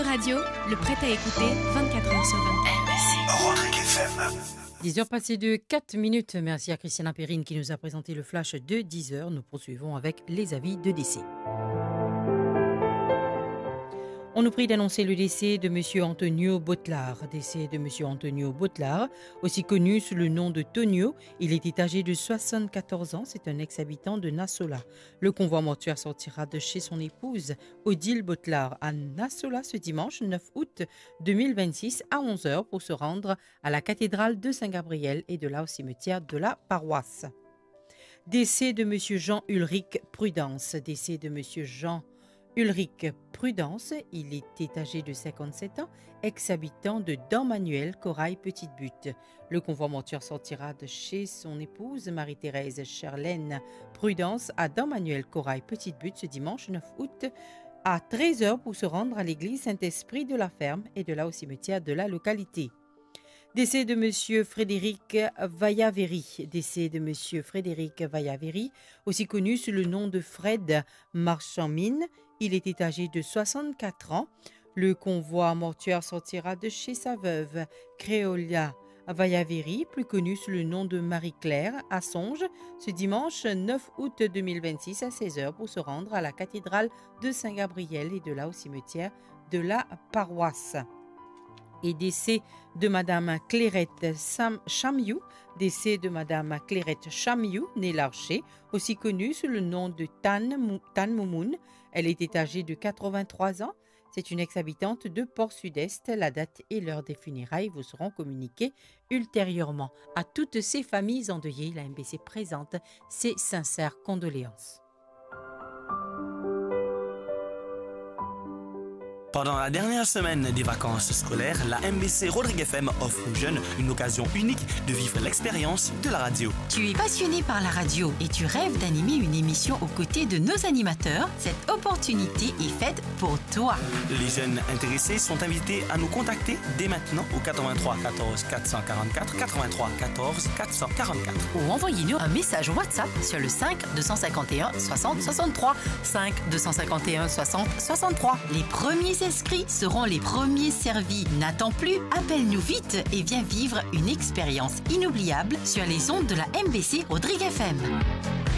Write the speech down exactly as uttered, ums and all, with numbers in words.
Radio, le prêt à écouter vingt-quatre heures sur vingt-quatre. Rodrigue F M. dix heures passées de quatre minutes. Merci à Christiane Perrine qui nous a présenté le flash de dix heures. Nous poursuivons avec les avis de décès. On nous prie d'annoncer le décès de M. Antonio Botlard. Décès de M. Antonio Botlard, aussi connu sous le nom de Tonio. Il était âgé de soixante-quatorze ans. C'est un ex-habitant de Nassola. Le convoi mortuaire sortira de chez son épouse, Odile Botlard, à Nassola ce dimanche neuf août deux mille vingt-six à onze heures pour se rendre à la cathédrale de Saint-Gabriel et de là au cimetière de la paroisse. Décès de M. Jean-Ulrich Prudence. Décès de M. Jean Ulrich Prudence, il était âgé de cinquante-sept ans, ex-habitant de Dammanuel, Corail, Petite Butte. Le convoi mortuaire sortira de chez son épouse, Marie-Thérèse Charlène Prudence, à Dammanuel, Corail, Petite Butte, ce dimanche neuf août à treize heures pour se rendre à l'église Saint-Esprit de la Ferme et de là au cimetière de la localité. Décès de M. Frédéric Vaillaveri. Décès de M. Frédéric Vaillaveri, aussi connu sous le nom de Fred Marchand-Mine. Il était âgé de soixante-quatre ans. Le convoi mortuaire sortira de chez sa veuve, Créolia Vaillaveri, plus connue sous le nom de Marie-Claire, à Songe, ce dimanche neuf août deux mille vingt-six à seize heures pour se rendre à la cathédrale de Saint-Gabriel et de là au cimetière de la paroisse. Et décès de Madame Clairette Sam Chamiou, décès de Madame Clairette Chamiou, née Larcher, aussi connue sous le nom de Tan, Tan Moumoun. Elle était âgée de quatre-vingt-trois ans. C'est une ex-habitante de Port-Sud-Est. La date et l'heure des funérailles vous seront communiquées ultérieurement. À toutes ces familles endeuillées, la M B C présente ses sincères condoléances. Pendant la dernière semaine des vacances scolaires, la M B C Rodrigue F M offre aux jeunes une occasion unique de vivre l'expérience de la radio. Tu es passionné par la radio et tu rêves d'animer une émission aux côtés de nos animateurs. Cette opportunité est faite pour toi. Les jeunes intéressés sont invités à nous contacter dès maintenant au quatre-vingt-trois quatorze quatre cent quarante-quatre, quatre-vingt-trois quatorze quatre cent quarante-quatre. Ou envoyez-nous un message WhatsApp sur le cinq deux cent cinquante et un soixante soixante-trois. cinq deux cent cinquante et un soixante soixante-trois. Les premiers inscrits seront les premiers servis. N'attends plus, appelle-nous vite et viens vivre une expérience inoubliable sur les ondes de la M B C Rodrigue F M.